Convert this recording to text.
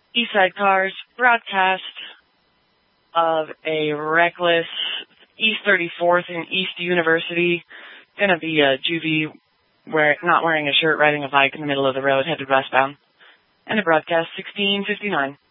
Eastside Cars broadcast of a reckless East 34th and East University. Gonna be a juvie not wearing a shirt, riding a bike in the middle of the road, headed westbound. And a broadcast 1659.